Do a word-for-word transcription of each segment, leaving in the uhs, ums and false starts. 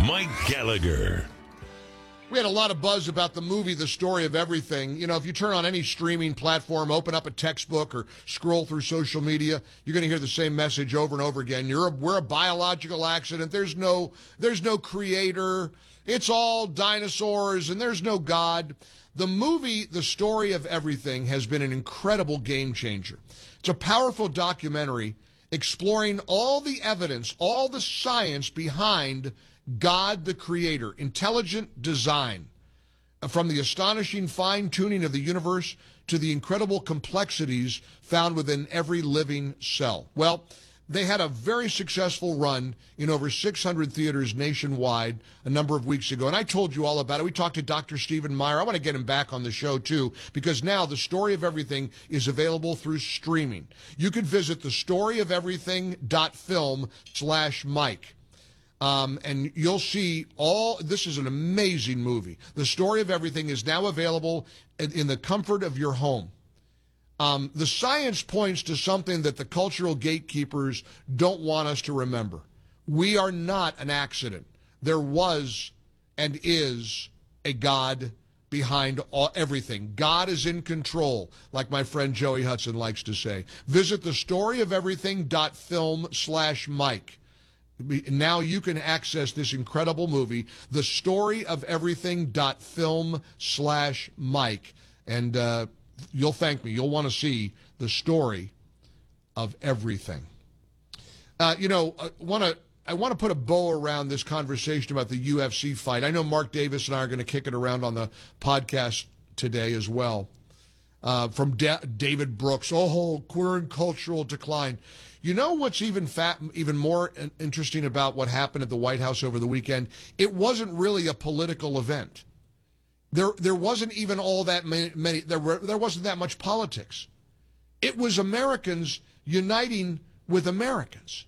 Mike Gallagher. We had a lot of buzz about the movie The Story of Everything. You know, if you turn on any streaming platform, open up a textbook, or scroll through social media, you're going to hear the same message over and over again. You're a, we're a biological accident. There's no, there's no creator. It's all dinosaurs, and there's no God. The movie The Story of Everything has been an incredible game changer. It's a powerful documentary exploring all the evidence, all the science behind God the Creator, intelligent design, from the astonishing fine-tuning of the universe to the incredible complexities found within every living cell. Well, they had a very successful run in over six hundred theaters nationwide a number of weeks ago, and I told you all about it. We talked to Doctor Stephen Meyer. I want to get him back on the show, too, because now The Story of Everything is available through streaming. You can visit the story of everything dot film slash Mike. Um, and you'll see all, this is an amazing movie. The Story of Everything is now available in, in the comfort of your home. Um, the science points to something that the cultural gatekeepers don't want us to remember. We are not an accident. There was and is a God behind all, everything. God is in control, like my friend Joey Hudson likes to say. Visit the story of everything dot film slash Mike. Now you can access this incredible movie, the story of everything dot film slash Mike. And uh, you'll thank me. You'll want to see the story of everything. Uh, you know, I want to I want to put a bow around this conversation about the U F C fight. I know Mark Davis and I are going to kick it around on the podcast today as well. Uh, from Da- David Brooks, oh, queer and cultural decline. You know what's even fat, even more interesting about what happened at the White House over the weekend? It wasn't really a political event. There, there wasn't even all that many. many there, were, there wasn't that much politics. It was Americans uniting with Americans.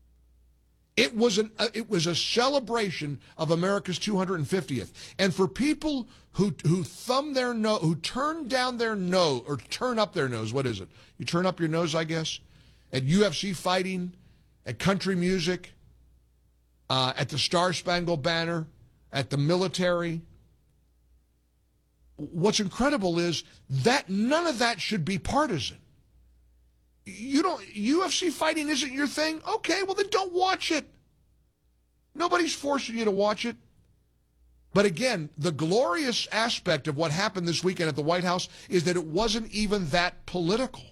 It was an, uh, it was a celebration of America's two hundred fiftieth. And for people who who thumb their nose, who turn down their nose, or turn up their nose, what is it? You turn up your nose, I guess. At U F C fighting, at country music, uh, at the Star Spangled Banner, at the military. What's incredible is that none of that should be partisan. You don't, U F C fighting isn't your thing? Okay, well then don't watch it. Nobody's forcing you to watch it. But again, the glorious aspect of what happened this weekend at the White House is that it wasn't even that political.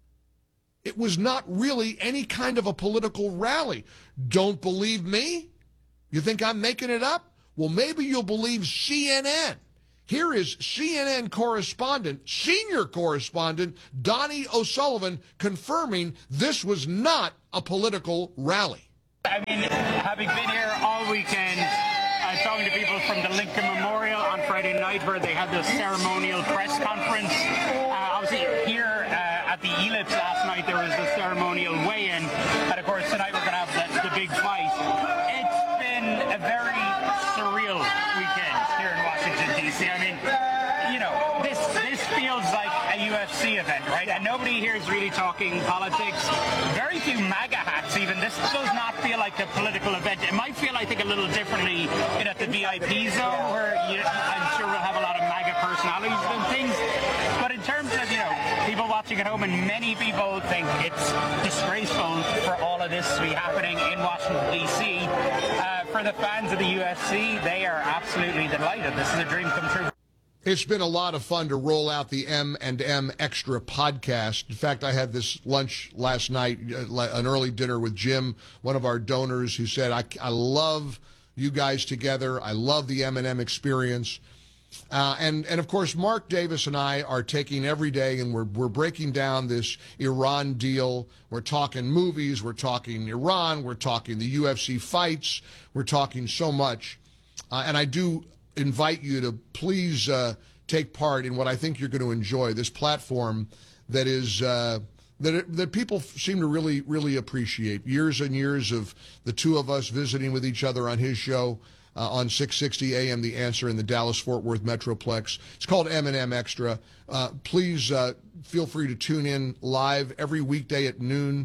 It was not really any kind of a political rally. Don't believe me? You think I'm making it up? Well, maybe you'll believe C N N. Here is C N N correspondent, senior correspondent, Donnie O'Sullivan, confirming this was not a political rally. I mean, having been here all weekend, I'm talking to people from the Lincoln Memorial on Friday night where they had the ceremonial press conference. Uh, obviously, here uh, at the Ellipse last night, there was the ceremonial weigh-in. And of course, tonight we're going to have the, the big fight. It's been a very surreal weekend here in Washington, D C. I mean, you know, this this feels like a U F C event, right? And nobody here is really talking politics. Very few MAGA hats even. This does not feel like a political event. It might feel, I think, a little differently in at the V I P zone where you, I'm sure we'll have a lot of MAGA personalities and things. But in terms of, you know, people watching at home, and many people think it's disgraceful for all of this to be happening in Washington, D C. Uh, for the fans of the U F C, they are absolutely delighted. This is a dream come true. It's been a lot of fun to roll out the M and M Extra podcast. In fact, I had this lunch last night, an early dinner with Jim, one of our donors, who said, I, I love you guys together. I love the M and M experience. Uh, and, and, of course, Mark Davis and I are taking every day, and we're, we're breaking down this Iran deal. We're talking movies. We're talking Iran. We're talking the U F C fights. We're talking so much. Uh, and I do invite you to please uh, take part in what I think you're going to enjoy, this platform that is uh, that it, that people seem to really, really appreciate. Years and years of the two of us visiting with each other on his show uh, on six sixty A M The Answer in the Dallas-Fort Worth Metroplex. It's called M and M Extra. Uh, please uh, feel free to tune in live every weekday at noon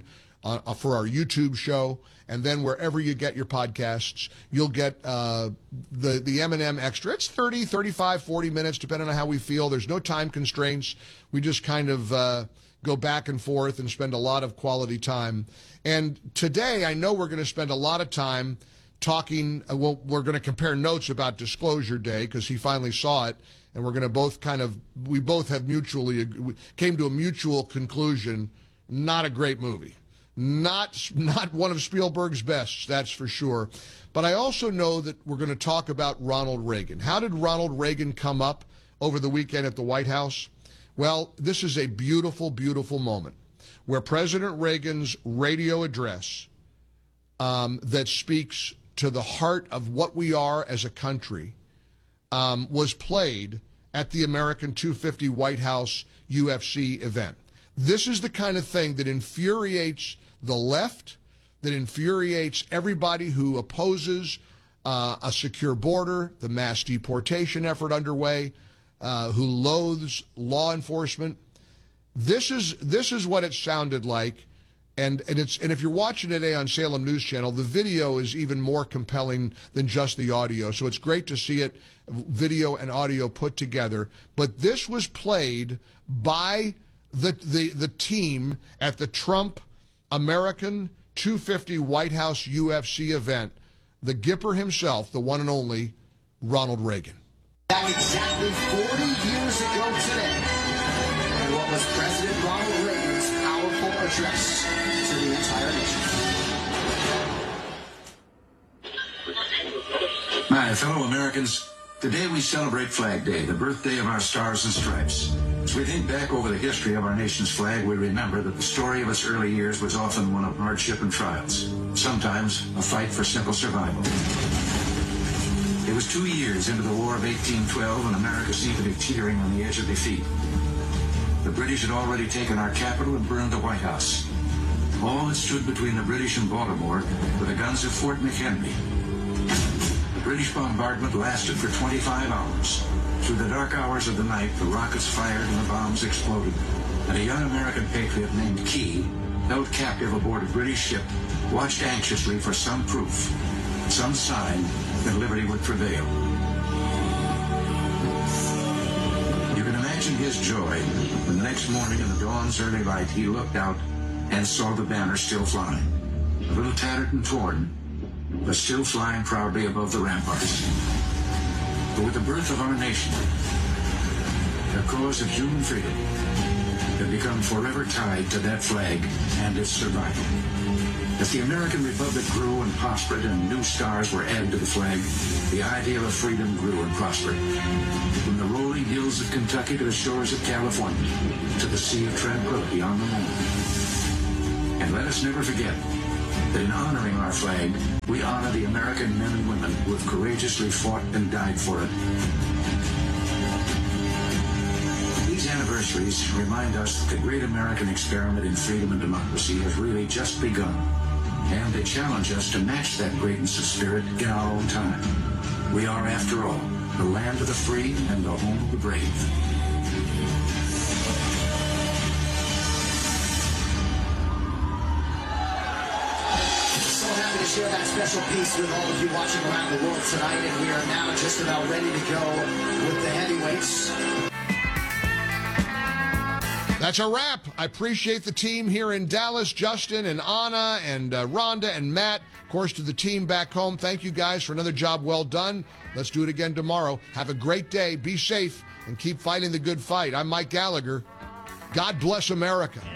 uh, for our YouTube show. And then wherever you get your podcasts, you'll get uh, the, the M and M Extra. It's thirty, thirty-five, forty minutes, depending on how we feel. There's no time constraints. We just kind of uh, go back and forth and spend a lot of quality time. And today, I know we're going to spend a lot of time talking. Uh, well, we're going to compare notes about Disclosure Day because he finally saw it. And we're going to both kind of, we both have mutually, came to a mutual conclusion, not a great movie. Not not one of Spielberg's best, that's for sure. But I also know that we're going to talk about Ronald Reagan. How did Ronald Reagan come up over the weekend at the White House? Well, this is a beautiful, beautiful moment where President Reagan's radio address um, that speaks to the heart of what we are as a country um, was played at the American two fifty White House U F C event. This is the kind of thing that infuriates the left, that infuriates everybody who opposes uh, a secure border, the mass deportation effort underway, uh, who loathes law enforcement. This is this is what it sounded like, and and it's and if you're watching today on Salem News Channel, the video is even more compelling than just the audio. So it's great to see it, video and audio put together. But this was played by the the the team at the Trump American two fifty White House U F C event, the Gipper himself, the one and only Ronald Reagan. Back exactly forty years ago today, in what was President Ronald Reagan's powerful address to the entire nation. My fellow Americans, today we celebrate Flag Day, the birthday of our stars and stripes. As we think back over the history of our nation's flag, we remember that the story of its early years was often one of hardship and trials, sometimes a fight for simple survival. It was two years into the War of eighteen twelve when America seemed to be teetering on the edge of defeat. The British had already taken our capital and burned the White House. All that stood between the British and Baltimore were the guns of Fort McHenry. The British bombardment lasted for twenty-five hours. Through the dark hours of the night, the rockets fired and the bombs exploded, and a young American patriot named Key, held captive aboard a British ship, watched anxiously for some proof, some sign that liberty would prevail. You can imagine his joy when the next morning in the dawn's early light he looked out and saw the banner still flying, a little tattered and torn, but still flying proudly above the ramparts. But with the birth of our nation, the cause of human freedom had become forever tied to that flag and its survival. As the American Republic grew and prospered and new stars were added to the flag, the ideal of freedom grew and prospered. From the rolling hills of Kentucky to the shores of California, to the sea of tranquility on the moon. And let us never forget that in honoring our flag, we honor the American men and women who have courageously fought and died for it. These anniversaries remind us that the great American experiment in freedom and democracy has really just begun, and they challenge us to match that greatness of spirit in our own time. We are, after all, the land of the free and the home of the brave. To share that special piece with all of you watching around the world tonight, and we are now just about ready to go with the heavyweights. That's a wrap. I appreciate the team here in Dallas, Justin and Anna and uh, Rhonda and Matt. Of course, to the team back home, thank you guys for another job well done. Let's do it again tomorrow. Have a great day. Be safe and keep fighting the good fight. I'm Mike Gallagher. God bless America.